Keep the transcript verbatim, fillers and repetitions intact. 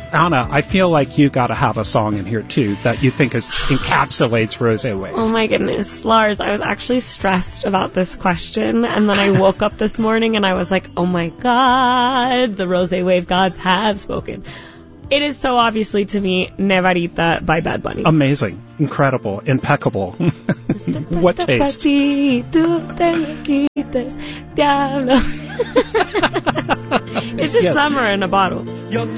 Anna, I feel like you got to have a song in here, too, that you think is, encapsulates Rosé Wave. Oh, my goodness. Lars, I was actually stressed about this question, and then I woke up this morning and I was like, oh, my God, the Rosé Wave gods have spoken. It is so obviously, to me, Nevarita by Bad Bunny. Amazing. Incredible. Impeccable. What taste? It's just Yes. summer in a bottle.